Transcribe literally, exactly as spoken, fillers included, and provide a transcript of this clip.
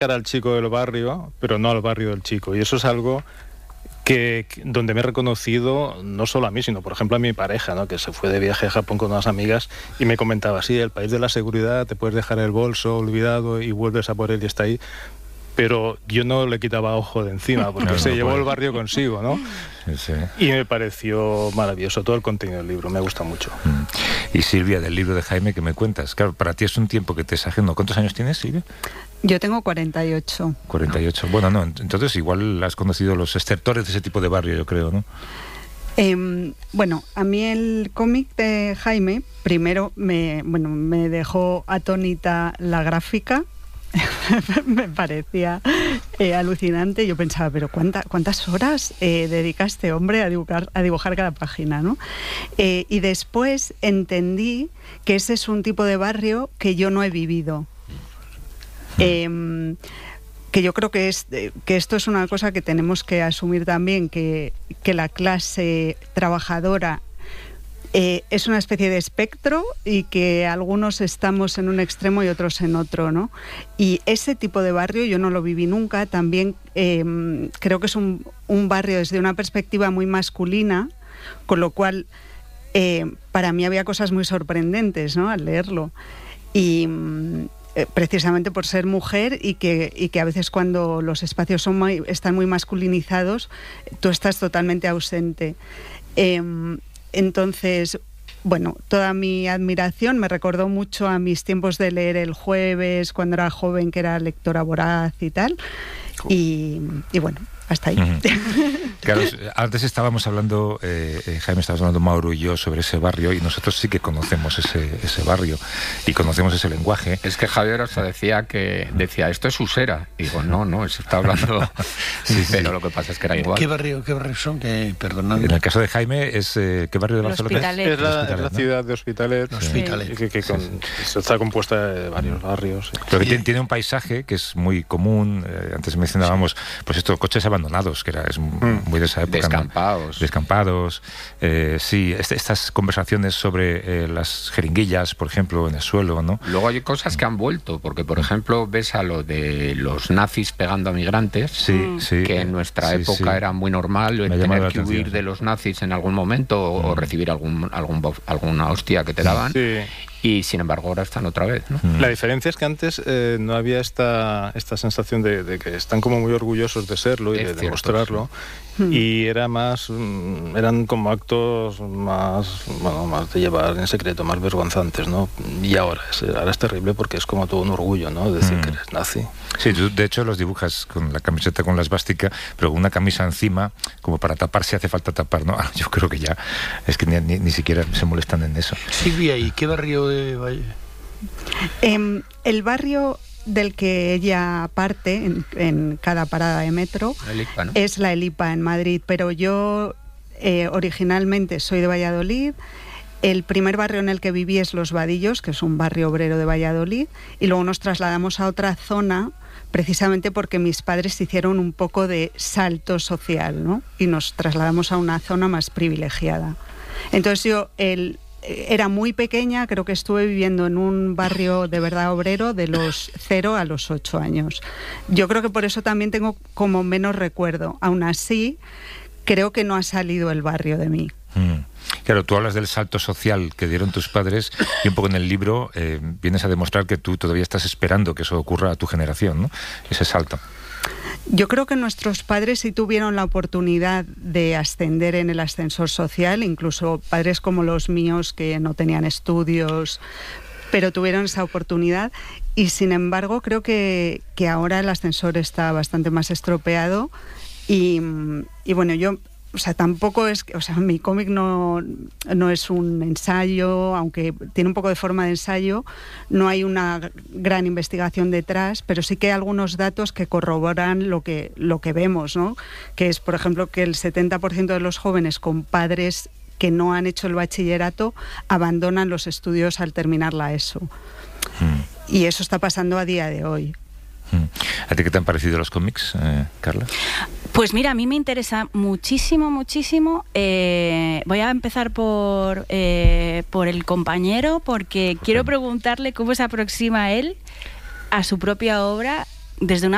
al chico del barrio, pero no al barrio del chico. Y eso es algo que donde me he reconocido no solo a mí, sino por ejemplo a mi pareja, ¿no? Que se fue de viaje a Japón con unas amigas y me comentaba, sí, el país de la seguridad, te puedes dejar el bolso olvidado y vuelves a por él y está ahí. Pero yo no le quitaba ojo de encima, porque no, se no llevó puede. el barrio consigo, ¿no? Sí, sí. Y me pareció maravilloso todo el contenido del libro, me gusta mucho. Mm. Y Silvia, del libro de Jaime, ¿qué me cuentas? Claro, para ti es un tiempo que te es ajeno. ¿Cuántos años tienes, Silvia? Yo tengo cuarenta y ocho. cuarenta y ocho. Bueno, no, entonces igual has conocido los estertores de ese tipo de barrio, yo creo, ¿no? Eh, bueno, a mí el cómic de Jaime, primero me, bueno, me dejó atónita la gráfica. Me parecía eh, alucinante. Yo pensaba, pero ¿cuánta, cuántas horas eh, dedica este hombre a dibujar, a dibujar cada página, ¿no? Eh, y después entendí que ese es un tipo de barrio que yo no he vivido. Eh, que yo creo que, es, que esto es una cosa que tenemos que asumir también, que, que la clase trabajadora Eh, es una especie de espectro y que algunos estamos en un extremo y otros en otro, ¿no? Y ese tipo de barrio yo no lo viví nunca. También eh, creo que es un, un barrio desde una perspectiva muy masculina, con lo cual eh, para mí había cosas muy sorprendentes, ¿no? Al leerlo. Y eh, precisamente por ser mujer y que, y que a veces cuando los espacios son muy, están muy masculinizados, tú estás totalmente ausente. Eh, Entonces, bueno, toda mi admiración me recordó mucho a mis tiempos de leer El Jueves, cuando era joven, que era lectora voraz y tal. Y, y bueno, hasta ahí. Uh-huh. Claro, antes estábamos hablando, eh, Jaime, estábamos hablando Mauro y yo sobre ese barrio, y nosotros sí que conocemos ese, ese barrio y conocemos ese lenguaje. Es que Javier hasta decía que decía, esto es Usera. Y digo, no, no, se está hablando. Sí, sí. Pero lo que pasa es que era igual. ¿Qué barrio, qué barrio son? Que, perdonadme. En el caso de Jaime, es eh, ¿qué barrio de Barcelona es? Es la, es la ciudad de Hospitalet. Sí. Hospitalet. Que, que con, sí, sí. está compuesta de varios barrios. Sí. Pero que tiene, tiene un paisaje que es muy común. Eh, antes mencionábamos, pues estos coches abandonados, que era es muy de esa época. Descampados. ¿no? Descampados. Eh, sí, este, estas conversaciones sobre eh, las jeringuillas, por ejemplo, en el suelo, ¿no? Luego hay cosas que han vuelto, porque, por ejemplo, ves a lo de los nazis pegando a migrantes, sí, sí, que en nuestra sí, época sí. era muy normal Me tener que atención, huir sí. de los nazis en algún momento o, mm. o recibir algún, algún alguna hostia que te daban. Sí. Y sin embargo ahora están otra vez, ¿no? La diferencia es que antes eh, no había esta, esta sensación de, de que están como muy orgullosos de serlo y es de cierto, demostrarlo. Sí. Y era más, eran como actos más, bueno, más de llevar en secreto, más vergonzantes, ¿no? Y ahora es, ahora es terrible porque es como todo un orgullo, ¿no? Decir mm. que eres nazi. Sí, tú de hecho los dibujas con la camiseta con la esvástica, pero con una camisa encima, como para tapar si hace falta tapar, ¿no? Yo creo que ya es que ni, ni, ni siquiera se molestan en eso. Silvia, ¿y qué barrio de Valle? Eh, el barrio del que ella parte en, en cada parada de metro la Elipa, ¿no? es la Elipa en Madrid, pero yo eh, originalmente soy de Valladolid. El primer barrio en el que viví es Los Vadillos, que es un barrio obrero de Valladolid, y luego nos trasladamos a otra zona precisamente porque mis padres hicieron un poco de salto social, ¿no? Y nos trasladamos a una zona más privilegiada. Entonces yo el era muy pequeña, creo que estuve viviendo en un barrio de verdad obrero de los cero a los ocho años. Yo creo que por eso también tengo como menos recuerdo. Aún así, creo que no ha salido el barrio de mí. Mm. Claro, tú hablas del salto social que dieron tus padres y un poco en el libro eh, vienes a demostrar que tú todavía estás esperando que eso ocurra a tu generación, ¿no? Ese salto. Yo creo que nuestros padres sí tuvieron la oportunidad de ascender en el ascensor social, incluso padres como los míos que no tenían estudios, pero tuvieron esa oportunidad y sin embargo creo que, que ahora el ascensor está bastante más estropeado y, y bueno, yo... O sea, tampoco es... O sea, mi cómic no, no es un ensayo, aunque tiene un poco de forma de ensayo, no hay una gran investigación detrás, pero sí que hay algunos datos que corroboran lo que, lo que vemos, ¿no? Que es, por ejemplo, que el setenta por ciento de los jóvenes con padres que no han hecho el bachillerato abandonan los estudios al terminar la ESO. Mm. Y eso está pasando a día de hoy. ¿A ti qué te han parecido los cómics, eh, Carla? Pues mira, a mí me interesa muchísimo, muchísimo. Eh, voy a empezar por, eh, por el compañero, porque quiero preguntarle cómo se aproxima él a su propia obra desde una